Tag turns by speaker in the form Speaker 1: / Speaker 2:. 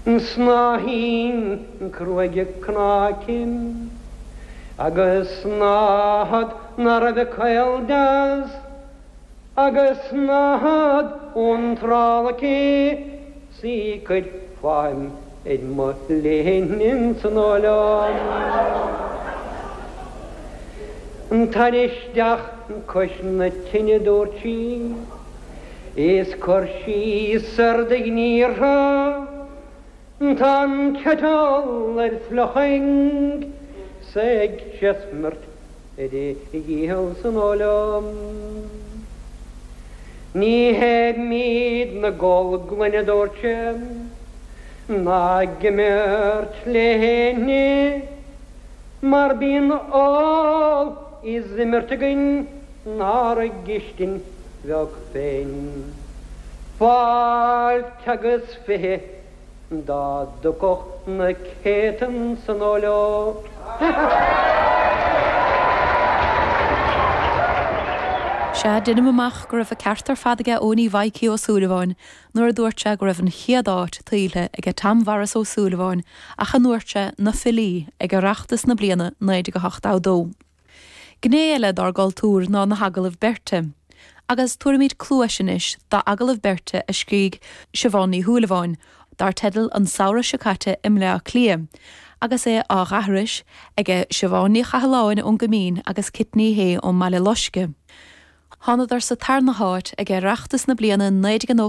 Speaker 1: Snahín cruige knakin agus snahad nar a caildas agus snahad ontralaki secret fine in mo lenin tnolam Tanisteach koshna tinne dorchi is korshi sardignira Tan ketol floching seg chesmert edi gihelsen olam Ni heb mid na gol gwenedorchem na gemert lehne mar bin all is mertegen nar gishtin vok fein Fal tagus fe Da dukoch na keten sanolo.
Speaker 2: Se duine amach go raibh a ceartar fadaige óní bhaicí ó Súlaháin, nuair a dúirte go raibh an chiadáit taoile ag a tamharas ó Súlaháin a chanúirte na filí ag a reachtas na bliana 98 Gné eile dar gáil túr ná na hagalah Berte. Agus tuairimid clúaisenis dá agalah Berte a scríg Siobhánaí Thualaháin, dar tedal an saora sicate imle a clia, agus é á ghathris ag Siobhánaí Chathláin ón Gomín agus Kitní Hé ón Mala Loisce. Tháinig ar sa tarna háit ag reachtas na bliana 98